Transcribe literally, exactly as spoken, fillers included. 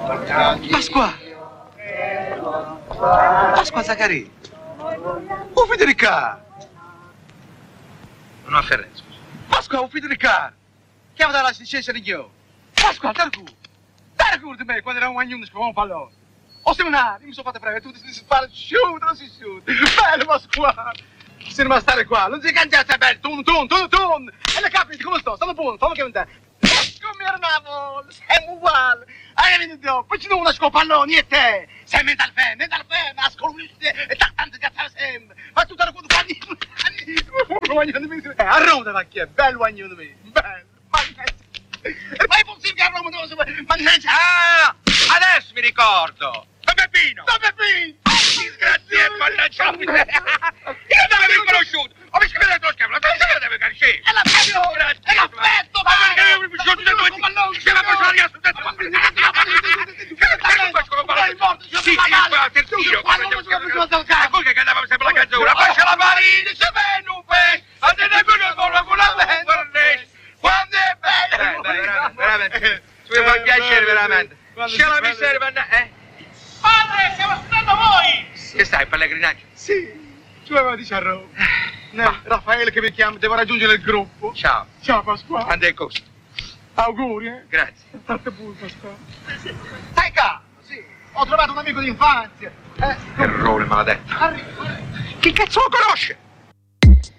Pasqua! Pasqua Zaccaria! Oh, Federica! Non ho afferrenza. Pasqua, oh, Federica! Chiama dalla licenza di io! Pasqua, Targu! Targu di me quando era un agnone che avevamo parlato! Ho seminato, mi sono fatto prendere, tutti si spara, shoot, non si shoot! Bello, Pasqua! Se non va a stare qua, non si cangiate, è bello, tun, tun, tun, tun! E le capite, come sto? Stanno buono, fammi che te! Come erano, siamo uguali! Hai venuto, poi ci do una scopalloni e te! Sei mental fan, mental fan, ascolti e tanto cazzare sempre! Ma tu te lo conto quanti... A Roma va chi è, bello agnone me, bello, mannaggia! Ma è possibile che a Roma non si... Mannaggia! Ah, adesso mi ricordo! Don Peppino! Don Peppino! Disgraziato, mannaggia! Io non l'avevo conosciuto! Ho visto che lo schermo, non si deve caricare! È l'affetto! È l'affetto! Ma perché io mi sono detto che c'è la persona su tetto! Sì, io qua per tiro! Ma voi che cantavamo sempre la canzone! Bacia la marina, se viene un pesce! Andate con la bolla con la vento! Quando è bello! Veramente, veramente! Mi fa piacere, veramente! Ce la mi serve andare, eh? Padre, stiamo aspettando voi! Che stai, pellegrinaggio? Sì, tu aveva dice a Roma. No, Raffaele che mi chiama, devo raggiungere il gruppo. Ciao. Ciao Pasquale. Quando è costo? Auguri, eh? Grazie. Tante pure, Pasquale. Stai calmo, sì. Ho trovato un amico d'infanzia. Eh, Errore maledetto. arriva. Chi cazzo lo conosce?